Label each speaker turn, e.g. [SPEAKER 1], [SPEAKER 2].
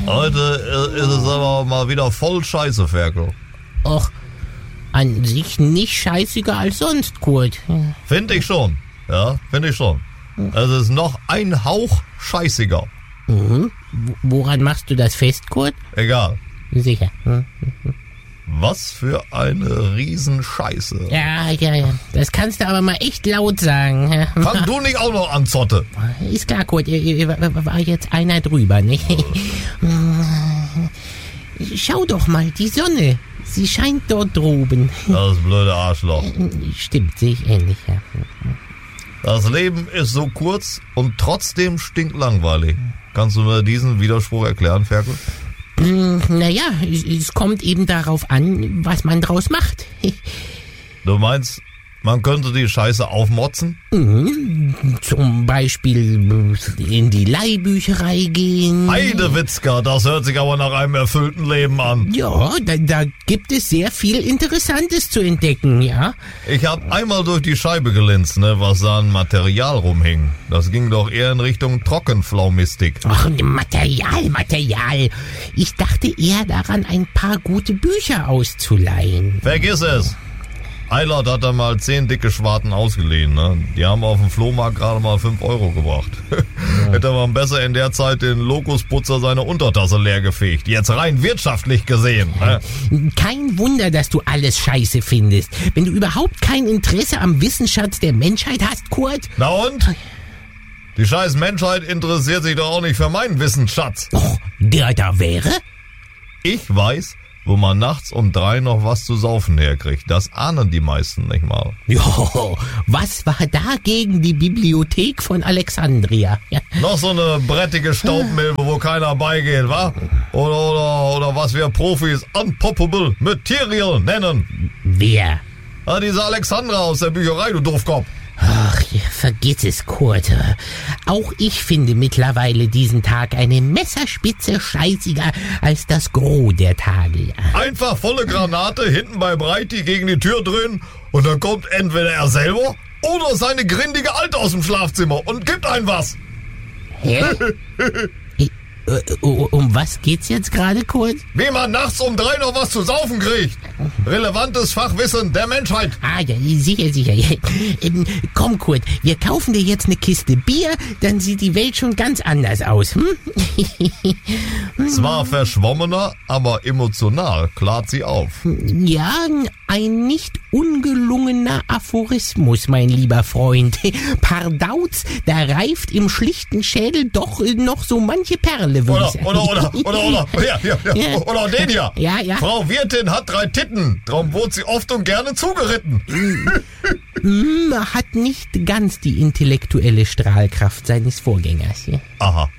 [SPEAKER 1] Heute ist es aber mal wieder voll scheiße, Ferkel.
[SPEAKER 2] Och, an sich nicht scheißiger als sonst, Kurt.
[SPEAKER 1] Finde ich schon. Ja, finde ich schon. Es ist noch ein Hauch scheißiger.
[SPEAKER 2] Mhm. Woran machst du das fest, Kurt?
[SPEAKER 1] Egal.
[SPEAKER 2] Sicher.
[SPEAKER 1] Was für eine Riesenscheiße.
[SPEAKER 2] Ja. Das kannst du aber mal echt laut sagen.
[SPEAKER 1] Fang du nicht auch noch an, Zotte.
[SPEAKER 2] Ist klar, Kurt. War jetzt einer drüber, ne? Schau doch mal, die Sonne. Sie scheint dort droben.
[SPEAKER 1] Das blöde Arschloch.
[SPEAKER 2] Stimmt, sehe ich ähnlich, ja.
[SPEAKER 1] Das Leben ist so kurz und trotzdem stinklangweilig. Kannst du mir diesen Widerspruch erklären, Ferkel?
[SPEAKER 2] Naja, es kommt eben darauf an, was man draus macht.
[SPEAKER 1] Du meinst, man könnte die Scheiße aufmotzen?
[SPEAKER 2] Zum Beispiel in die Leihbücherei gehen.
[SPEAKER 1] Heidewitzka, das hört sich aber nach einem erfüllten Leben an.
[SPEAKER 2] Ja, da gibt es sehr viel Interessantes zu entdecken, ja.
[SPEAKER 1] Ich hab einmal durch die Scheibe gelinst, was da an Material rumhing. Das ging doch eher in Richtung Trockenflaumistik.
[SPEAKER 2] Ach, Material. Ich dachte eher daran, ein paar gute Bücher auszuleihen.
[SPEAKER 1] Vergiss es. Eilert hat da mal 10 dicke Schwarten ausgeliehen, ne? Die haben auf dem Flohmarkt gerade mal 5 Euro gebracht. Hätte man besser in der Zeit den Lokusputzer seine Untertasse leer gefegt. Jetzt rein wirtschaftlich gesehen, ne?
[SPEAKER 2] Kein Wunder, dass du alles scheiße findest. Wenn du überhaupt kein Interesse am Wissensschatz der Menschheit hast, Kurt.
[SPEAKER 1] Na und? Die scheiß Menschheit interessiert sich doch auch nicht für meinen Wissensschatz.
[SPEAKER 2] Oh, der da wäre?
[SPEAKER 1] Ich weiß, wo man nachts um 3 noch was zu saufen herkriegt. Das ahnen die meisten nicht mal.
[SPEAKER 2] Jo, was war dagegen die Bibliothek von Alexandria? Ja.
[SPEAKER 1] Noch so eine brettige Staubmilbe, wo keiner beigeht, wa? Oder was wir Profis Unpoppable Material nennen.
[SPEAKER 2] Wer?
[SPEAKER 1] Ja, diese Alexandra aus der Bücherei, du Doofkopf.
[SPEAKER 2] Ach, vergiss es, Kurt. Auch ich finde mittlerweile diesen Tag eine Messerspitze scheißiger als das Gros der Tage.
[SPEAKER 1] Einfach volle Granate hinten bei Breiti gegen die Tür drehen und dann kommt entweder er selber oder seine grindige Alte aus dem Schlafzimmer und gibt ein was.
[SPEAKER 2] Hä? Um was geht's jetzt gerade, Kurt?
[SPEAKER 1] Wie man nachts um 3 noch was zu saufen kriegt. Relevantes Fachwissen der Menschheit.
[SPEAKER 2] Ah, ja, sicher. Komm, Kurt, wir kaufen dir jetzt eine Kiste Bier, dann sieht die Welt schon ganz anders aus.
[SPEAKER 1] Zwar verschwommener, aber emotional klart sie auf.
[SPEAKER 2] Ja, ein nicht ungelungener Aphorismus, mein lieber Freund. Pardauz, da reift im schlichten Schädel doch noch so manche Perle, würde ich sagen.
[SPEAKER 1] Oder den hier.
[SPEAKER 2] Ja.
[SPEAKER 1] Frau Wirtin hat 3 Titten, darum wurde sie oft und gerne zugeritten.
[SPEAKER 2] Hat nicht ganz die intellektuelle Strahlkraft seines Vorgängers.
[SPEAKER 1] Aha.